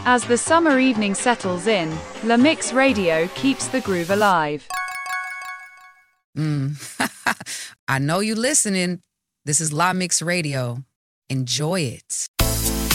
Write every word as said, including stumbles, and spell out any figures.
As the summer evening settles in, La Mix Radio keeps the groove alive. Mm. I know you listening. This is La Mix Radio. Enjoy it.